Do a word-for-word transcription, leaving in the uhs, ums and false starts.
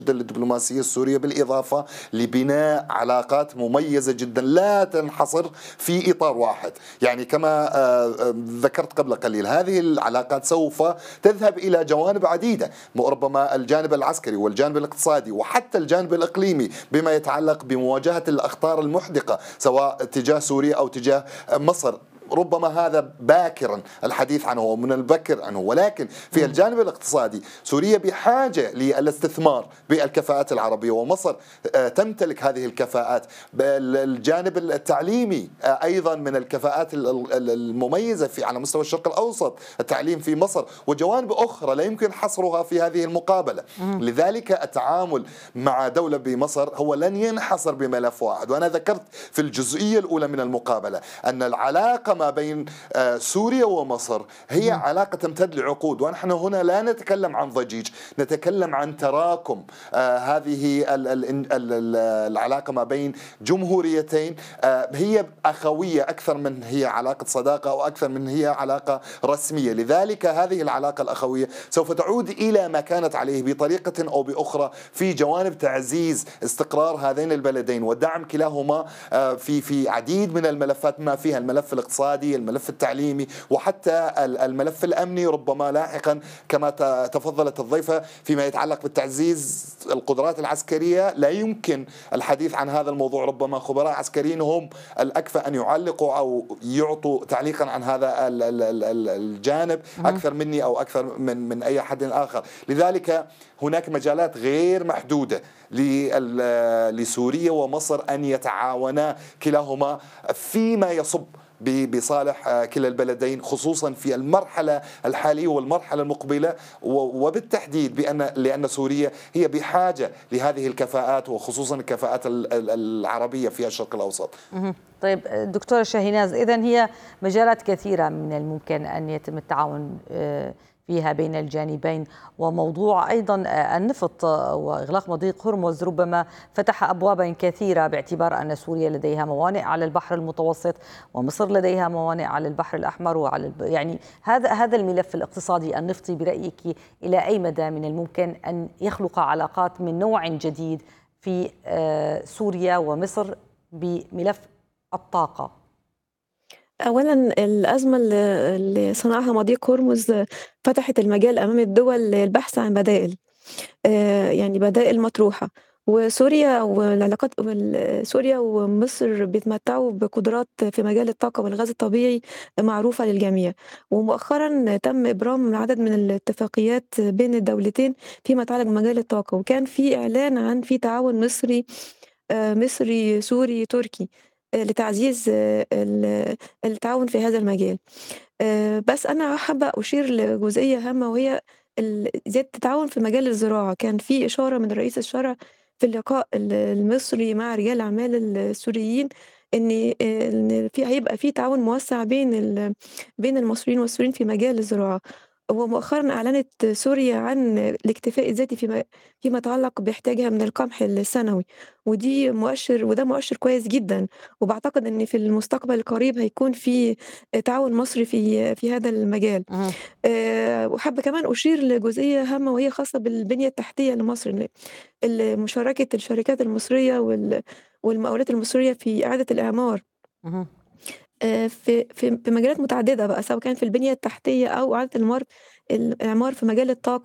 الدبلوماسية السورية، بالإضافة لبناء علاقات مميزة جدا لا تنحصر في إطار واحد. يعني كما ذكرت قبل قليل، هذه العلاقات سوف تذهب إلى جوانب عديدة، ربما الجانب العسكري والجانب الاقتصادي وحتى الجانب الإقليمي بما يتعلق بمواجهة الأخطار المحدقة سواء تجاه سوريا أو تجاه مصر. ربما هذا باكرا الحديث عنه ومن البكر عنه، ولكن في الجانب الاقتصادي سوريا بحاجة للاستثمار بالكفاءات العربية، ومصر تمتلك هذه الكفاءات. الجانب التعليمي أيضا من الكفاءات المميزة في على مستوى الشرق الأوسط، التعليم في مصر، وجوانب أخرى لا يمكن حصرها في هذه المقابلة. لذلك التعامل مع دولة بمصر هو لن ينحصر بملف واحد. وأنا ذكرت في الجزئية الأولى من المقابلة أن العلاقة ما بين سوريا ومصر هي علاقة تمتد لعقود، ونحن هنا لا نتكلم عن ضجيج، نتكلم عن تراكم هذه العلاقة ما بين جمهوريتين هي أخوية أكثر من هي علاقة صداقة أو أكثر من هي علاقة رسمية. لذلك هذه العلاقة الأخوية سوف تعود إلى ما كانت عليه بطريقة أو بأخرى في جوانب تعزيز استقرار هذين البلدين ودعم كلاهما في في عديد من الملفات، ما فيها الملف الاقتصادي، الملف التعليمي، وحتى الملف الأمني ربما لاحقا كما تفضلت الضيفة فيما يتعلق بالتعزيز القدرات العسكرية. لا يمكن الحديث عن هذا الموضوع، ربما خبراء عسكريين هم الأكفأ أن يعلقوا أو يعطوا تعليقا عن هذا الجانب أكثر مني أو أكثر من من أي حد آخر. لذلك هناك مجالات غير محدودة لسوريا ومصر أن يتعاونا كلاهما فيما يصب بصالح كلا البلدين، خصوصا في المرحلة الحالية والمرحلة المقبلة، وبالتحديد بأن لأن سوريا هي بحاجة لهذه الكفاءات وخصوصا الكفاءات العربية في الشرق الأوسط. طيب دكتورة شاهيناز، إذن هي مجالات كثيرة من الممكن أن يتم التعاون فيها بين الجانبين، وموضوع أيضا النفط وإغلاق مضيق هرمز ربما فتح أبوابا كثيرة، باعتبار أن سوريا لديها موانئ على البحر المتوسط ومصر لديها موانئ على البحر الأحمر وعلى يعني هذا هذا الملف الاقتصادي النفطي برأيك إلى أي مدى من الممكن أن يخلق علاقات من نوع جديد في سوريا ومصر بملف الطاقة؟ أولا الأزمة اللي صنعها مضيق هرمز فتحت المجال أمام الدول للبحث عن بدائل، يعني بدائل مطروحة، وسوريا والعلاقات سوريا ومصر بيتمتعوا بقدرات في مجال الطاقة والغاز الطبيعي معروفة للجميع، ومؤخرا تم إبرام عدد من الاتفاقيات بين الدولتين فيما يتعلق بمجال الطاقة، وكان في إعلان عن في تعاون مصري مصري سوري تركي لتعزيز التعاون في هذا المجال. بس أنا حابة أشير لجزئية هامة، وهي زيادة التعاون في مجال الزراعة. كان في إشارة من رئيس الشرع في اللقاء المصري مع رجال الأعمال السوريين إن في هيبقى في تعاون موسع بين بين المصريين والسوريين في مجال الزراعة. ومؤخرا أعلنت سوريا عن الاكتفاء الذاتي فيما فيما يتعلق باحتياجها من القمح السنوي، ودي مؤشر وده مؤشر كويس جدا، وبعتقد ان في المستقبل القريب هيكون في تعاون مصري في في هذا المجال. أه وحابه كمان اشير لجزئيه هامه وهي خاصه بالبنيه التحتيه لمصر، مشاركه الشركات المصريه والمقاولات المصريه في اعاده الاعمار في في في مجالات متعدده بقى، سواء كان في البنيه التحتيه او اعاده الاعمار الاعمار في مجال الطاقه.